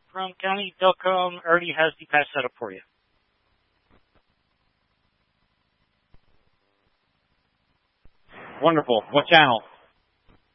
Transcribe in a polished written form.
from County Delcom already has the patch set up for you. Wonderful. What channel?